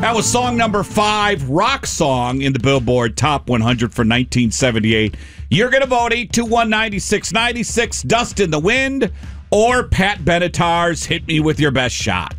That was song number 5, rock song in the Billboard Top 100 for 1978. You're going to vote 821-9696, Dust in the Wind, or Pat Benatar's Hit Me With Your Best Shot.